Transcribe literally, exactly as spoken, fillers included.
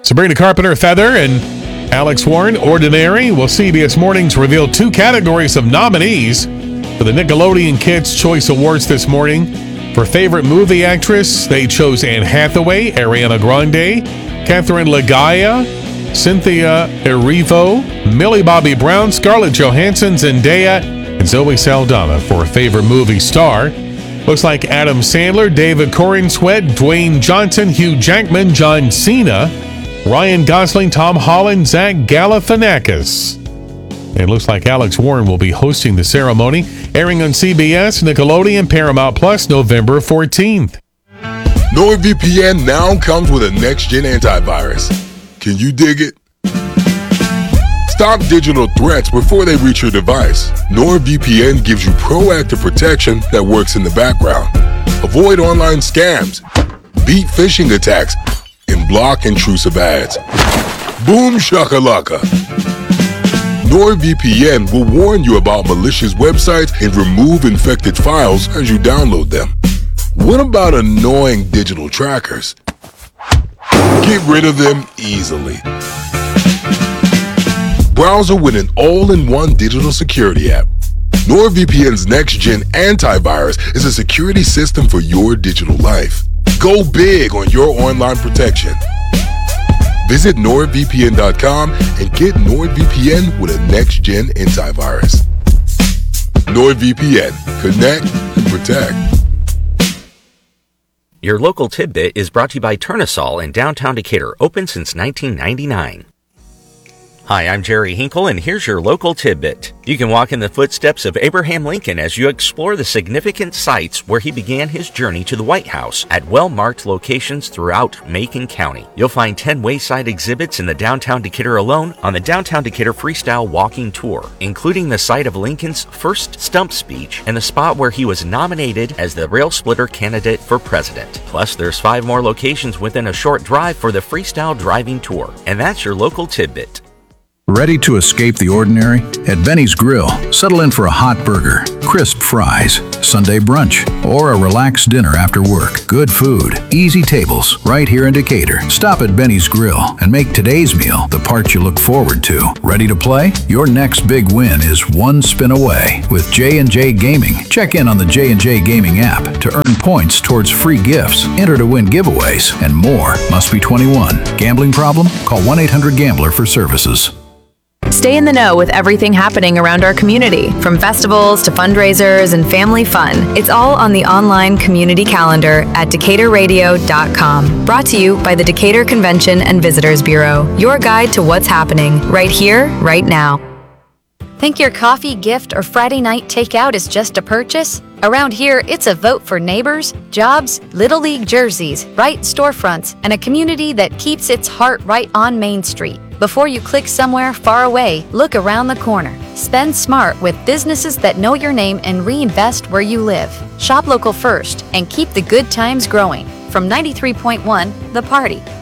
Sabrina Carpenter, Feather, and Alex Warren, Ordinary. Well, C B S Mornings revealed two categories of nominees for the Nickelodeon Kids' Choice Awards this morning. For Favorite Movie Actress, they chose Anne Hathaway, Ariana Grande, Catherine Legaya, Cynthia Erivo, Millie Bobby Brown, Scarlett Johansson, Zendaya, and Zoe Saldana. For Favorite Movie Star, looks like Adam Sandler, David Corenswet, Dwayne Johnson, Hugh Jackman, John Cena, Ryan Gosling, Tom Holland, Zach Galifianakis. It looks like Alex Warren will be hosting the ceremony, airing on C B S, Nickelodeon, Paramount Plus, November fourteenth. NordVPN now comes with a next-gen antivirus. Can you dig it? Stop digital threats before they reach your device. NordVPN gives you proactive protection that works in the background. Avoid online scams, beat phishing attacks, and block intrusive ads. Boom shakalaka. NordVPN will warn you about malicious websites and remove infected files as you download them. What about annoying digital trackers? Get rid of them easily. Browser with an all-in-one digital security app. NordVPN's next-gen antivirus is a security system for your digital life. Go big on your online protection. Visit nord V P N dot com and get NordVPN with a next-gen antivirus. NordVPN. Connect and protect. Your local tidbit is brought to you by Turnasol in downtown Decatur, open since nineteen ninety-nine. Hi, I'm Jerry Hinkle, and here's your local tidbit. You can walk in the footsteps of Abraham Lincoln as you explore the significant sites where he began his journey to the White House at well-marked locations throughout Macon County. You'll find ten wayside exhibits in the downtown Decatur alone on the Downtown Decatur Freestyle Walking Tour, including the site of Lincoln's first stump speech and the spot where he was nominated as the rail splitter candidate for president. Plus, there's five more locations within a short drive for the Freestyle Driving Tour. And that's your local tidbit. Ready to escape the ordinary? At Benny's Grill, settle in for a hot burger, crisp fries, Sunday brunch, or a relaxed dinner after work. Good food, easy tables, right here in Decatur. Stop at Benny's Grill and make today's meal the part you look forward to. Ready to play? Your next big win is one spin away with J and J Gaming. Check in on the J and J Gaming app to earn points towards free gifts, enter to win giveaways, and more. Must be twenty-one. Gambling problem? Call one eight hundred gambler for services. Stay in the know with everything happening around our community, from festivals to fundraisers and family fun. It's all on the online community calendar at decatur radio dot com. Brought to you by the Decatur Convention and Visitors Bureau, your guide to what's happening right here, right now. Think your coffee, gift, or Friday night takeout is just a purchase? Around here, it's a vote for neighbors, jobs, Little League jerseys, right storefronts, and a community that keeps its heart right on Main Street. Before you click somewhere far away, look around the corner. Spend smart with businesses that know your name and reinvest where you live. Shop local first and keep the good times growing. From ninety-three point one, The Party.